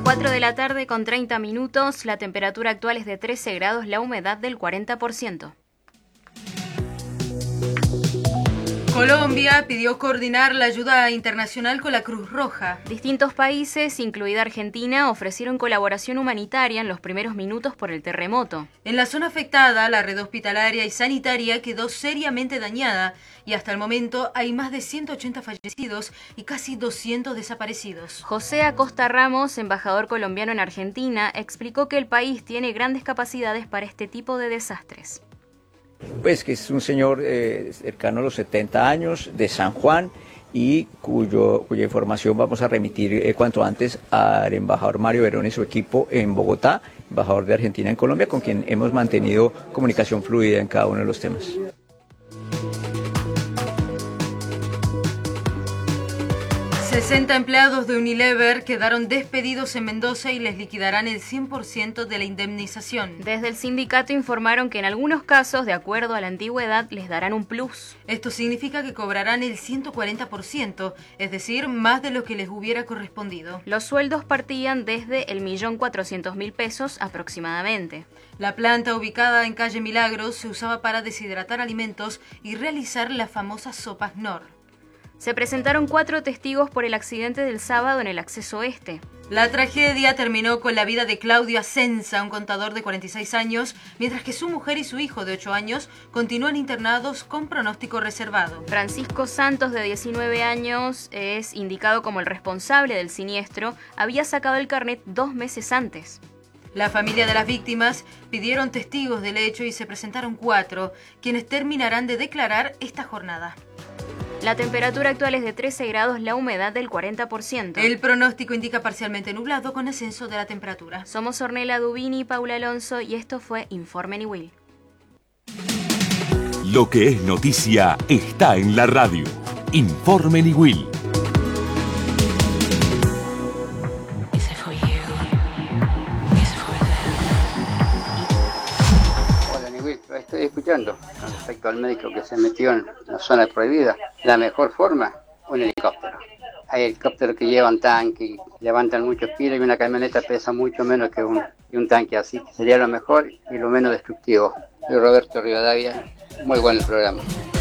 4 de la tarde con 30 minutos, la temperatura actual es de 13 grados, la humedad del 40%. Colombia pidió coordinar la ayuda internacional con la Cruz Roja. Distintos países, incluida Argentina, ofrecieron colaboración humanitaria en los primeros minutos por el terremoto. En la zona afectada, la red hospitalaria y sanitaria quedó seriamente dañada y hasta el momento hay más de 180 fallecidos y casi 200 desaparecidos. José Acosta Ramos, embajador colombiano en Argentina, explicó que el país tiene grandes capacidades para este tipo de desastres. Pues que es un señor cercano a los 70 años, de San Juan, y cuya información vamos a remitir cuanto antes al embajador Mario Verón y su equipo en Bogotá, embajador de Argentina en Colombia, con quien hemos mantenido comunicación fluida en cada uno de los temas. 60 empleados de Unilever quedaron despedidos en Mendoza y les liquidarán el 100% de la indemnización. Desde el sindicato informaron que en algunos casos, de acuerdo a la antigüedad, les darán un plus. Esto significa que cobrarán el 140%, es decir, más de lo que les hubiera correspondido. Los sueldos partían desde el 1.400.000 pesos aproximadamente. La planta, ubicada en calle Milagros, se usaba para deshidratar alimentos y realizar las famosas sopas Knorr. Se presentaron 4 testigos por el accidente del sábado en el acceso este. La tragedia terminó con la vida de Claudio Asenza, un contador de 46 años, mientras que su mujer y su hijo de 8 años continúan internados con pronóstico reservado. Francisco Santos, de 19 años, es indicado como el responsable del siniestro. Había sacado el carnet 2 meses antes. La familia de las víctimas pidieron testigos del hecho y se presentaron 4, quienes terminarán de declarar esta jornada. La temperatura actual es de 13 grados, la humedad del 40%. El pronóstico indica parcialmente nublado con ascenso de la temperatura. Somos Ornella Dubini y Paula Alonso y esto fue Informe Niwil. Lo que es noticia está en la radio. Informe Niwil. Estoy escuchando con respecto al médico que se metió en la zona prohibida. La mejor forma, un helicóptero. Hay helicópteros que llevan tanque, levantan muchos kilos y una camioneta pesa mucho menos que un tanque así. Sería lo mejor y lo menos destructivo. Soy Roberto Rivadavia, muy buen el programa.